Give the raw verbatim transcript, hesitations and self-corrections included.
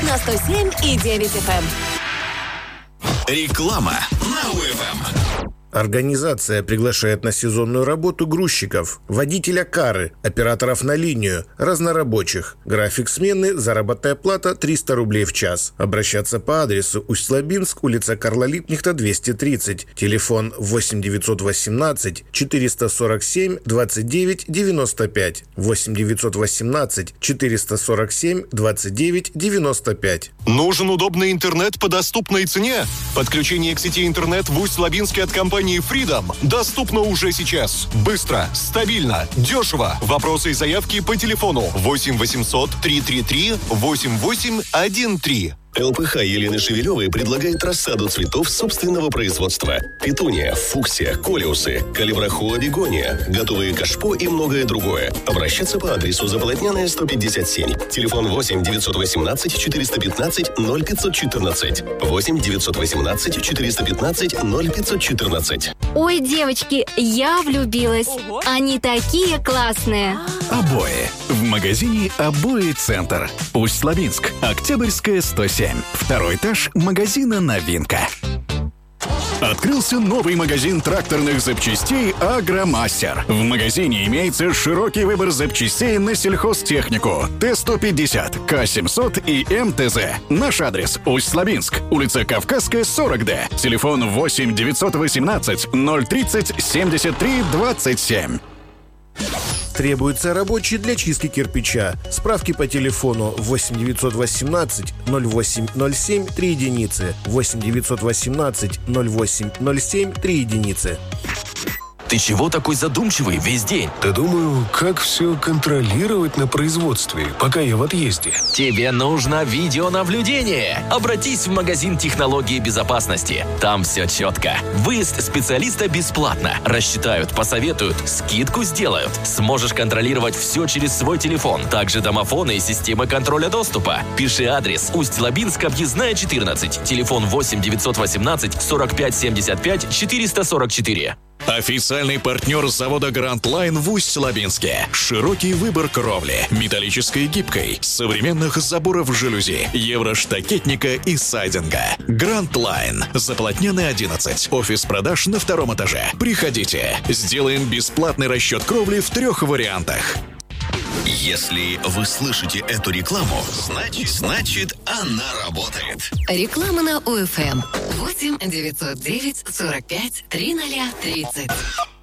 на сто семь и девять эф эм. Реклама на УФМ. Организация приглашает на сезонную работу грузчиков, водителя кары, операторов на линию, разнорабочих. График смены, заработная плата триста рублей в час. Обращаться по адресу Усть-Лабинск, улица Карла Липкнехта, двести тридцать. Телефон восемь девятьсот восемнадцать четыреста сорок семь двадцать девять девяносто пять. восемь девятьсот восемнадцать четыреста сорок семь двадцать девять девяносто пять. Нужен удобный интернет по доступной цене? Подключение к сети интернет в Усть-Лабинске от компании Freedom доступно уже сейчас. Быстро, стабильно, дешево. Вопросы и заявки по телефону восемь восемьсот триста тридцать три восемьдесят восемь тринадцать. ЛПХ Елены Шевелевой предлагает рассаду цветов собственного производства. Петуния, фуксия, колеусы, калибрахоа, бегония, готовые кашпо и многое другое. Обращаться по адресу Заполотняная, сто пятьдесят семь. Телефон восемь девятьсот восемнадцать четыреста пятнадцать ноль пятьсот четырнадцать. восемь девятьсот восемнадцать четыреста пятнадцать ноль пятьсот четырнадцать. Ой, девочки, я влюбилась. Ого. Они такие классные. Обои. В магазине «Обои Центр». Усть-Лабинск. Октябрьская, сто семь. Второй этаж магазина «Новинка». Открылся новый магазин тракторных запчастей «Агромастер». В магазине имеется широкий выбор запчастей на сельхозтехнику Т сто пятьдесят, К семьсот и М Т З. Наш адрес – Усть-Лабинск, улица Кавказская, сорок Д. Телефон восемь девятьсот восемнадцать ноль тридцать семьдесят три двадцать семь. Требуется рабочий для чистки кирпича. Справки по телефону восемь девятьсот восемнадцать ноль восемь ноль семь три единицы. восемь девятьсот восемнадцать ноль восемь ноль семь три единицы. Ты чего такой задумчивый весь день? Да думаю, как все контролировать на производстве, пока я в отъезде. Тебе нужно видеонаблюдение. Обратись в магазин технологии безопасности. Там все четко. Выезд специалиста бесплатно. Рассчитают, посоветуют, скидку сделают. Сможешь контролировать все через свой телефон. Также домофоны и системы контроля доступа. Пиши адрес: Усть-Лабинск, объездная, четырнадцать. Телефон восемь девятьсот восемнадцать сорок пять семьдесят пять четыреста сорок четыре. Официальный партнер завода Grand Line в Усть-Лабинске. Широкий выбор кровли, металлической и гибкой, современных заборов жалюзи, евроштакетника и сайдинга. Grand Line. Заполотняная, одиннадцать. Офис продаж на втором этаже. Приходите. Сделаем бесплатный расчет кровли в трех вариантах. Если вы слышите эту рекламу, значит, значит она работает. Реклама на УФМ. восемь девятьсот девять сорок пять тридцать тридцать.